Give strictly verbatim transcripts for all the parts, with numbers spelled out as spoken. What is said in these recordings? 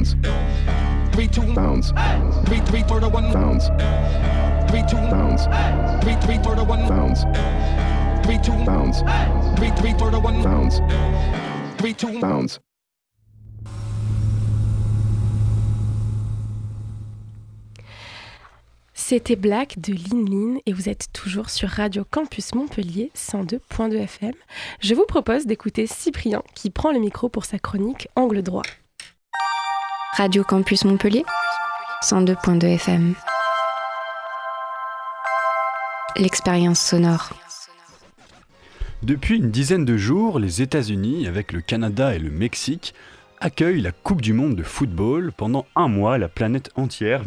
bounce, three two bounce, three three for the one bounce, three two bounce, three three for the one bounce, three two bounce, three three for the one bounce, three two bounce. C'était Black de Lin Lin et vous êtes toujours sur Radio Campus Montpellier cent deux point deux F M. Je vous propose d'écouter Cyprien qui prend le micro pour sa chronique Angle droit. Radio Campus Montpellier cent deux point deux F M. L'expérience sonore. Depuis une dizaine de jours, les États-Unis, avec le Canada et le Mexique, accueillent la Coupe du Monde de football. Pendant un mois, la planète entière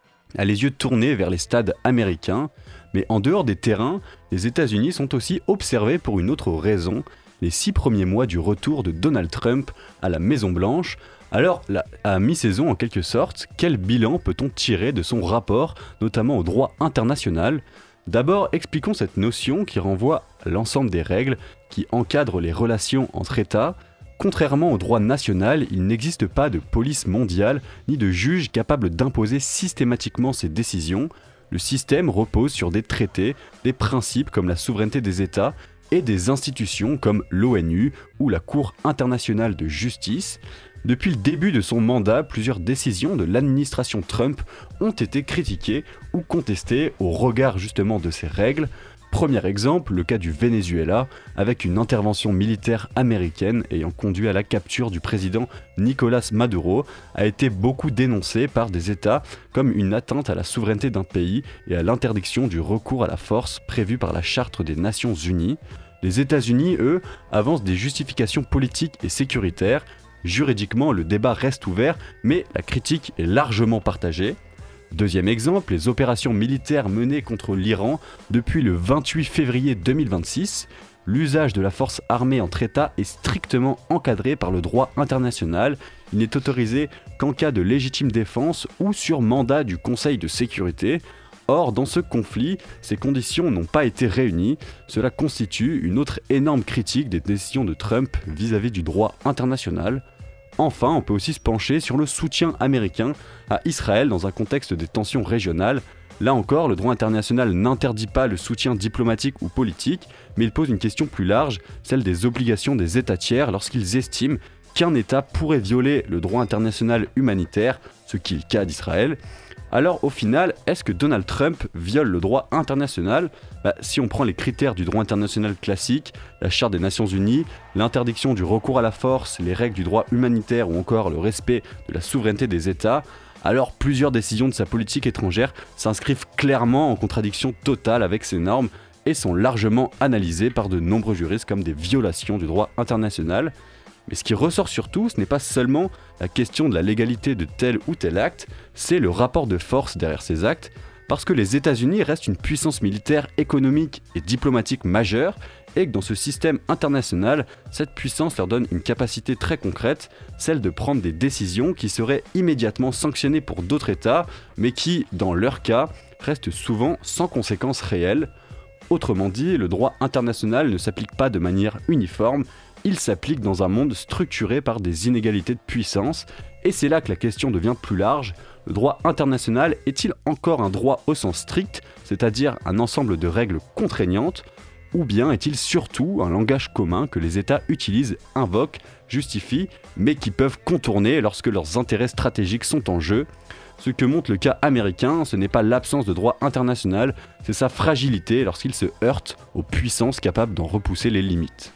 a les yeux tournés vers les stades américains, mais en dehors des terrains, les États-Unis sont aussi observés pour une autre raison, les six premiers mois du retour de Donald Trump à la Maison-Blanche. Alors, là, à mi-saison en quelque sorte, quel bilan peut-on tirer de son rapport, notamment au droit international ? D'abord, expliquons cette notion qui renvoie à l'ensemble des règles qui encadrent les relations entre États. Contrairement au droit national, il n'existe pas de police mondiale ni de juge capable d'imposer systématiquement ses décisions. Le système repose sur des traités, des principes comme la souveraineté des États et des institutions comme l'ONU ou la Cour internationale de justice. Depuis le début de son mandat, plusieurs décisions de l'administration Trump ont été critiquées ou contestées au regard justement de ces règles. Premier exemple, le cas du Venezuela, avec une intervention militaire américaine ayant conduit à la capture du président Nicolás Maduro, a été beaucoup dénoncé par des États comme une atteinte à la souveraineté d'un pays et à l'interdiction du recours à la force prévue par la Charte des Nations Unies. Les États-Unis, eux, avancent des justifications politiques et sécuritaires. Juridiquement, le débat reste ouvert, mais la critique est largement partagée. Deuxième exemple, les opérations militaires menées contre l'Iran depuis le vingt-huit février deux mille vingt-six. L'usage de la force armée entre États est strictement encadré par le droit international. Il n'est autorisé qu'en cas de légitime défense ou sur mandat du Conseil de sécurité. Or, dans ce conflit, ces conditions n'ont pas été réunies. Cela constitue une autre énorme critique des décisions de Trump vis-à-vis du droit international. Enfin, on peut aussi se pencher sur le soutien américain à Israël dans un contexte des tensions régionales. Là encore, le droit international n'interdit pas le soutien diplomatique ou politique, mais il pose une question plus large, celle des obligations des États tiers lorsqu'ils estiment qu'un État pourrait violer le droit international humanitaire, ce qui est le cas d'Israël. Alors au final, est-ce que Donald Trump viole le droit international ? Bah, si on prend les critères du droit international classique, la Charte des Nations Unies, l'interdiction du recours à la force, les règles du droit humanitaire ou encore le respect de la souveraineté des États, alors plusieurs décisions de sa politique étrangère s'inscrivent clairement en contradiction totale avec ces normes et sont largement analysées par de nombreux juristes comme des violations du droit international. Mais ce qui ressort surtout, ce n'est pas seulement la question de la légalité de tel ou tel acte, c'est le rapport de force derrière ces actes, parce que les États-Unis restent une puissance militaire, économique et diplomatique majeure, et que dans ce système international, cette puissance leur donne une capacité très concrète, celle de prendre des décisions qui seraient immédiatement sanctionnées pour d'autres États, mais qui, dans leur cas, restent souvent sans conséquences réelles. Autrement dit, le droit international ne s'applique pas de manière uniforme, il s'applique dans un monde structuré par des inégalités de puissance, et c'est là que la question devient plus large. Le droit international est-il encore un droit au sens strict, c'est-à-dire un ensemble de règles contraignantes, ou bien est-il surtout un langage commun que les États utilisent, invoquent, justifient, mais qui peuvent contourner lorsque leurs intérêts stratégiques sont en jeu ? Ce que montre le cas américain, ce n'est pas l'absence de droit international, c'est sa fragilité lorsqu'il se heurte aux puissances capables d'en repousser les limites.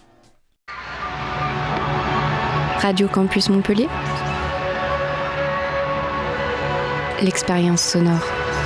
Radio Campus Montpellier. L'expérience sonore.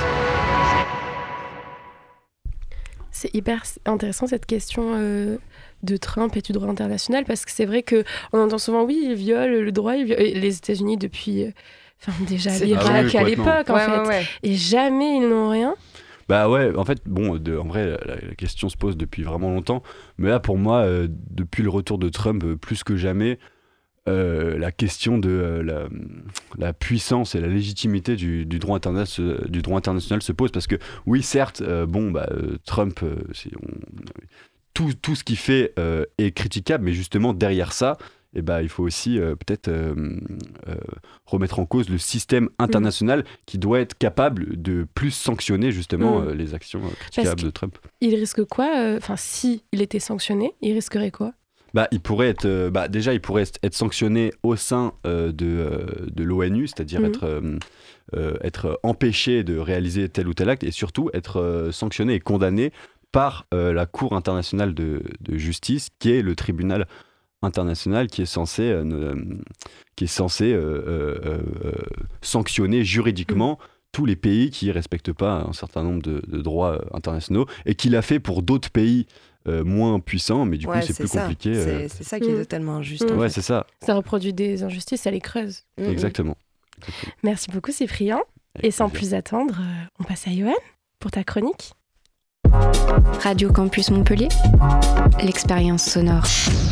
C'est hyper intéressant cette question euh, de Trump et du droit international, parce que c'est vrai qu'on entend souvent, oui, il viole le droit, il viole... les États-Unis depuis, euh, enfin déjà C'est- l'Irak Ah oui, à l'époque en Ouais, fait, ouais, ouais. et jamais ils n'ont rien. Bah ouais, en fait, bon, de, en vrai, la, la question se pose depuis vraiment longtemps, mais là, pour moi, euh, depuis le retour de Trump, euh, plus que jamais, euh, la question de euh, la, la puissance et la légitimité du, du, droit interna- du droit international se pose, parce que, oui, certes, euh, bon, bah, euh, Trump, euh, c'est, on, tout, tout ce qu'il fait euh, est critiquable, mais justement, derrière ça, eh ben, il faut aussi euh, peut-être euh, euh, remettre en cause le système international mmh. qui doit être capable de plus sanctionner justement mmh. euh, les actions euh, critiquables de Trump. Il risque quoi Enfin, euh, si il était sanctionné, il risquerait quoi? Bah, il pourrait être, euh, bah, déjà, il pourrait être sanctionné au sein euh, de, euh, de l'ONU, c'est-à-dire mmh. être, euh, euh, être empêché de réaliser tel ou tel acte, et surtout être euh, sanctionné et condamné par euh, la Cour internationale de, de justice, qui est le tribunal international qui est censé, euh, qui est censé euh, euh, euh, sanctionner juridiquement mmh. tous les pays qui ne respectent pas un certain nombre de, de droits euh, internationaux, et qui l'a fait pour d'autres pays Euh, moins puissant, mais du ouais, coup c'est, c'est plus ça. compliqué. C'est, euh... c'est ça qui mmh. est tellement injuste. Mmh. En ouais, fait. c'est ça. Ça reproduit des injustices, ça les creuse. Mmh. Exactement. Exactement. Merci beaucoup Cyprien. Avec Et sans plaisir. Plus attendre, euh, on passe à Yoann pour ta chronique. Radio Campus Montpellier, l'expérience sonore.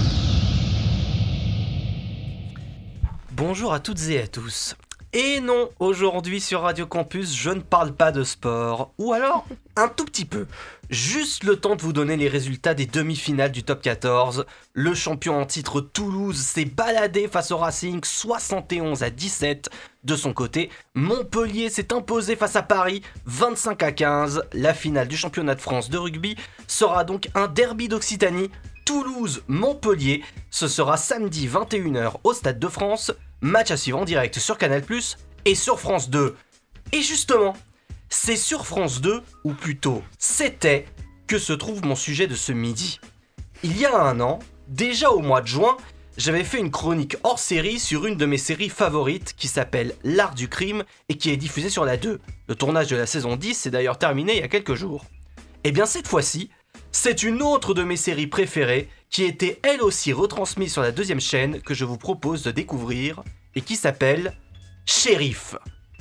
Bonjour à toutes et à tous. Et non, aujourd'hui sur Radio Campus, je ne parle pas de sport, ou alors un tout petit peu. Juste le temps de vous donner les résultats des demi-finales du top quatorze. Le champion en titre Toulouse s'est baladé face au Racing soixante et onze à dix-sept. De son côté, Montpellier s'est imposé face à Paris vingt-cinq à quinze. La finale du championnat de France de rugby sera donc un derby d'Occitanie. Toulouse-Montpellier, ce sera samedi vingt et une heures au Stade de France. Match à suivre en direct sur Canal plus, et sur France deux. Et justement, c'est sur France deux, ou plutôt c'était, que se trouve mon sujet de ce midi. Il y a un an, déjà au mois de juin, j'avais fait une chronique hors série sur une de mes séries favorites qui s'appelle L'Art du crime et qui est diffusée sur la deux. Le tournage de la saison dix s'est d'ailleurs terminé il y a quelques jours. Et bien cette fois-ci, c'est une autre de mes séries préférées qui était elle aussi retransmise sur la deuxième chaîne que je vous propose de découvrir et qui s'appelle Shérif.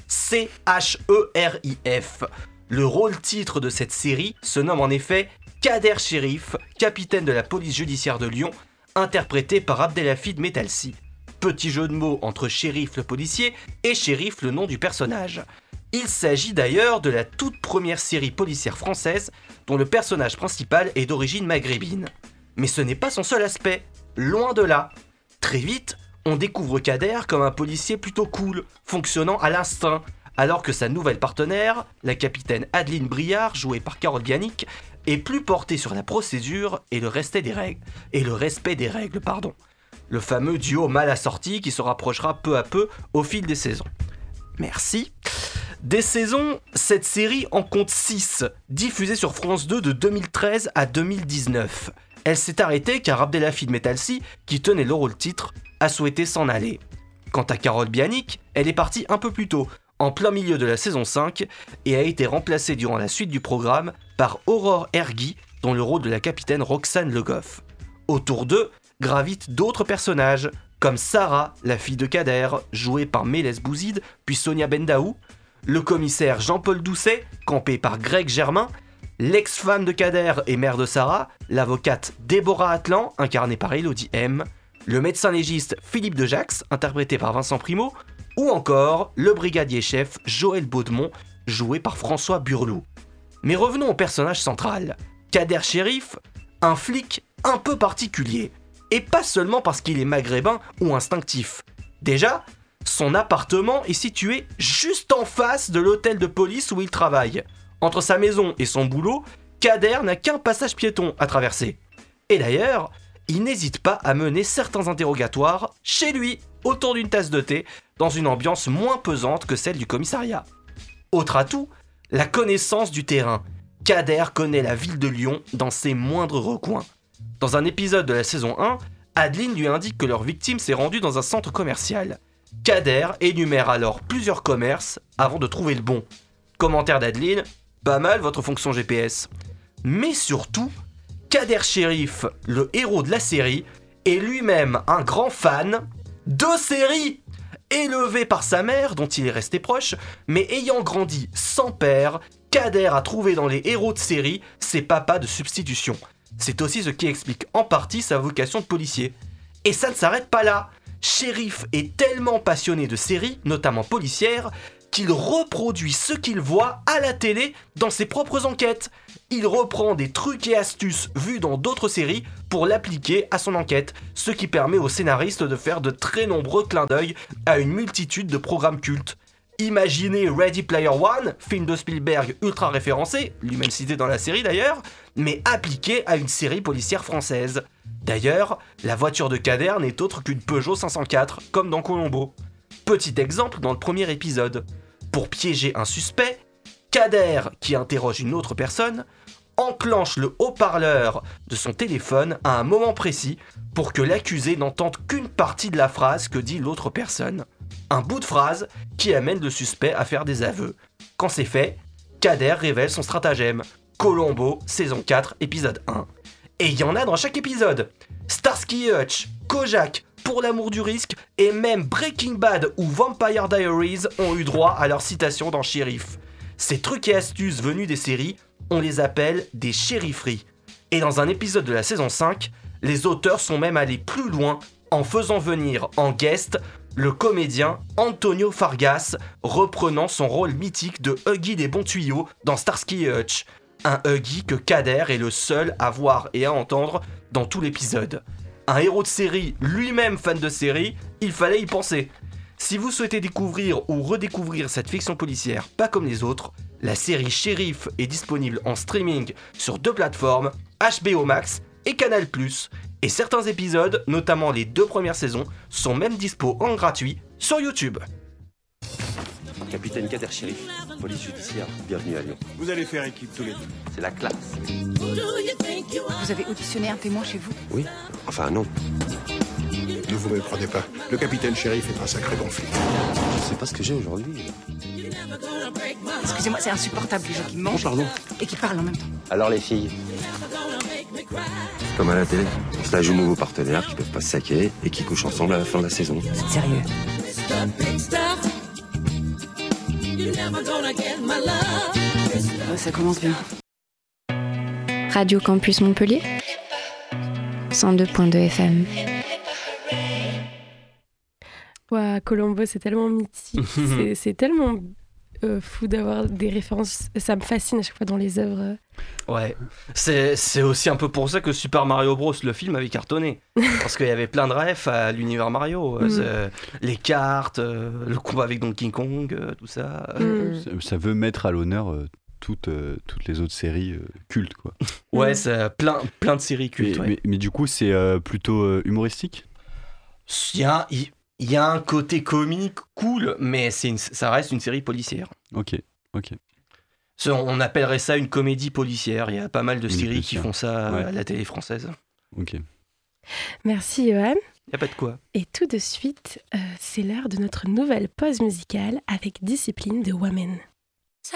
C H E R I F. Le rôle-titre de cette série se nomme en effet Kader Chérif, capitaine de la police judiciaire de Lyon, interprété par Abdelhafid Metalsi. Petit jeu de mots entre shérif le policier et shérif le nom du personnage. Il s'agit d'ailleurs de la toute première série policière française dont le personnage principal est d'origine maghrébine. Mais ce n'est pas son seul aspect, loin de là. Très vite, on découvre Kader comme un policier plutôt cool, fonctionnant à l'instinct, alors que sa nouvelle partenaire, la capitaine Adeline Briard, jouée par Carole Bianic, est plus portée sur la procédure et le respect des règles. Et le respect des règles, pardon. Le fameux duo mal assorti qui se rapprochera peu à peu au fil des saisons. Merci. Des saisons, cette série en compte six, diffusée sur France deux de deux mille treize à deux mille dix-neuf. Elle s'est arrêtée car Abdelhafid Metalsi, qui tenait le rôle-titre, a souhaité s'en aller. Quant à Carole Bianic, elle est partie un peu plus tôt, en plein milieu de la saison cinq, et a été remplacée durant la suite du programme par Aurore Ergui, dans le rôle de la capitaine Roxane Le Goff. Autour d'eux gravitent d'autres personnages, comme Sarah, la fille de Kader, jouée par Mélès Bouzid, puis Sonia Bendaou, le commissaire Jean-Paul Doucet, campé par Greg Germain, l'ex-femme de Kader et mère de Sarah, l'avocate Déborah Atlan, incarnée par Elodie M, le médecin légiste Philippe Dejax, interprété par Vincent Primo, ou encore le brigadier-chef Joël Baudemont, joué par François Burlou. Mais revenons au personnage central, Kader Chérif, un flic un peu particulier, et pas seulement parce qu'il est maghrébin ou instinctif. Déjà, son appartement est situé juste en face de l'hôtel de police où il travaille. Entre sa maison et son boulot, Kader n'a qu'un passage piéton à traverser. Et d'ailleurs, il n'hésite pas à mener certains interrogatoires chez lui, autour d'une tasse de thé, dans une ambiance moins pesante que celle du commissariat. Autre atout, la connaissance du terrain. Kader connaît la ville de Lyon dans ses moindres recoins. Dans un épisode de la saison un, Adeline lui indique que leur victime s'est rendue dans un centre commercial. Kader énumère alors plusieurs commerces avant de trouver le bon. Commentaire d'Adeline, pas mal votre fonction G P S. Mais surtout, Kader Chérif, le héros de la série, est lui-même un grand fan de série. Élevé par sa mère, dont il est resté proche, mais ayant grandi sans père, Kader a trouvé dans les héros de série ses papas de substitution. C'est aussi ce qui explique en partie sa vocation de policier. Et ça ne s'arrête pas là. Chérif est tellement passionné de séries, notamment policières, qu'il reproduit ce qu'il voit à la télé dans ses propres enquêtes. Il reprend des trucs et astuces vus dans d'autres séries pour l'appliquer à son enquête, ce qui permet au scénariste de faire de très nombreux clins d'œil à une multitude de programmes cultes. Imaginez Ready Player One, film de Spielberg ultra référencé, lui-même cité dans la série d'ailleurs, mais appliqué à une série policière française. D'ailleurs, la voiture de Kader n'est autre qu'une Peugeot cinq cent quatre, comme dans Colombo. Petit exemple dans le premier épisode. Pour piéger un suspect, Kader, qui interroge une autre personne, enclenche le haut-parleur de son téléphone à un moment précis pour que l'accusé n'entende qu'une partie de la phrase que dit l'autre personne. Un bout de phrase qui amène le suspect à faire des aveux. Quand c'est fait, Kader révèle son stratagème. Colombo, saison quatre, épisode un. Et il y en a dans chaque épisode. Starsky et Hutch, Kojak, Pour l'amour du risque et même Breaking Bad ou Vampire Diaries ont eu droit à leur citation dans Shérif. Ces trucs et astuces venus des séries, on les appelle des shérifferie. Et dans un épisode de la saison cinq, les auteurs sont même allés plus loin en faisant venir en guest le comédien Antonio Fargas, reprenant son rôle mythique de Huggy des bons tuyaux dans Starsky et Hutch. Un Huggy que Kader est le seul à voir et à entendre dans tout l'épisode. Un héros de série, lui-même fan de série, il fallait y penser. Si vous souhaitez découvrir ou redécouvrir cette fiction policière pas comme les autres, la série Shérif est disponible en streaming sur deux plateformes, H B O Max et Canal plus. Et certains épisodes, notamment les deux premières saisons, sont même dispo en gratuit sur YouTube. Capitaine Kader Shérif, police judiciaire, bienvenue à Lyon. Vous allez faire équipe tous les deux. C'est la classe. Vous avez auditionné un témoin chez vous ? Oui, enfin non. Ne vous méprenez pas. Le capitaine Shérif est un sacré bon flic. Je sais pas ce que j'ai aujourd'hui. Excusez-moi, c'est insupportable les gens qui mangent Oh, pardon. et qui parlent en même temps. Alors les filles, comme à la télé, on se la joue nouveaux partenaires qui peuvent pas se saquer et qui couchent ensemble à la fin de la saison. C'est sérieux. Ouais, ça commence bien. Radio Campus Montpellier, cent deux point deux F M. Ouah, Colombo, c'est tellement mythique, c'est, c'est tellement euh, fou d'avoir des références. Ça me fascine à chaque fois dans les œuvres. Ouais, c'est, c'est aussi un peu pour ça que Super Mario Bros, le film, avait cartonné. Parce qu'il y avait plein de refs à l'univers Mario. Mm. C'est, les cartes, euh, le combat avec Donkey Kong, euh, tout ça. Mm. Ça, ça veut mettre à l'honneur euh, toutes, euh, toutes les autres séries euh, cultes, quoi. Ouais, Mm. c'est plein, plein de séries Mais, cultes. Ouais. mais, mais du coup, c'est euh, plutôt euh, humoristique ? Il y a, il, il y a un côté comique cool, mais c'est une, ça reste une série policière. Ok, ok. Ça, on appellerait ça une comédie policière. Il y a pas mal de Une séries qui policière. font ça Ouais. à la télé française. Ok. Merci Johan. Il n'y a pas de quoi. Et tout de suite, euh, c'est l'heure de notre nouvelle pause musicale avec Discipline de Women.